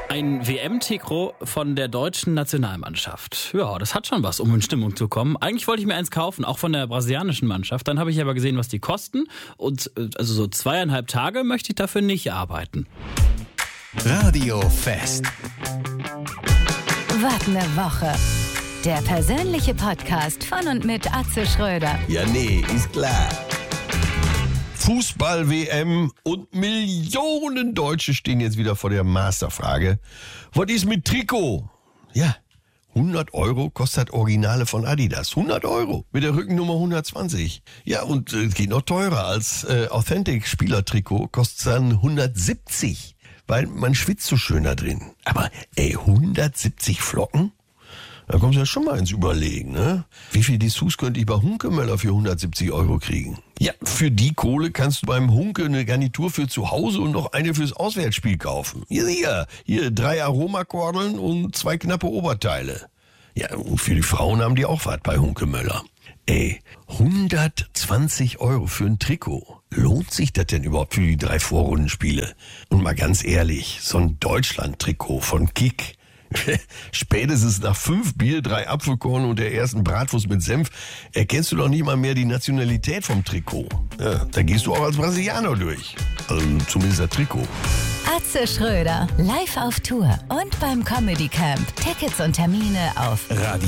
Ein WM-Trikot von der deutschen Nationalmannschaft. Ja, das hat schon was, um in Stimmung zu kommen. Eigentlich wollte ich mir eins kaufen, auch von der brasilianischen Mannschaft. Dann habe ich aber gesehen, was die kosten. Und also so 2,5 Tage möchte ich dafür nicht arbeiten. Radio Fest. Was ne Woche. Der persönliche Podcast von und mit Atze Schröder. Ja, nee, ist klar. Fußball-WM und Millionen Deutsche stehen jetzt wieder vor der Masterfrage. Was ist mit Trikot? Ja, 100 € kostet Originale von Adidas. 100 € mit der Rückennummer 120. Ja, und es geht noch teurer als Authentic-Spieler-Trikot. Kostet dann 170, weil man schwitzt so schön da drin. Aber 170 Flocken? Da kommst du ja schon mal ins Überlegen, ne? Wie viel Dessous könnte ich bei Hunkemöller für 170 € kriegen? Ja, für die Kohle kannst du beim Hunke eine Garnitur für zu Hause und noch eine fürs Auswärtsspiel kaufen. Hier 3 Aromakordeln und 2 knappe Oberteile. Ja, und für die Frauen haben die auch was bei Hunkemöller. 120 € für ein Trikot. Lohnt sich das denn überhaupt für die 3 Vorrundenspiele? Und mal ganz ehrlich, so ein Deutschland-Trikot von Kick. Spätestens nach 5 Bier, 3 Apfelkorn und der ersten Bratwurst mit Senf erkennst du doch nicht mal mehr die Nationalität vom Trikot. Ja, da gehst du auch als Brasilianer durch. Also zumindest das Trikot. Atze Schröder, live auf Tour und beim Comedy Camp. Tickets und Termine auf Radio